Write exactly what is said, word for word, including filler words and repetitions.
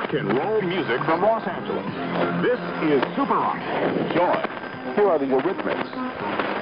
rock and roll music from Los Angeles. This is Super Rock. Joy. Here are the Eurythmics.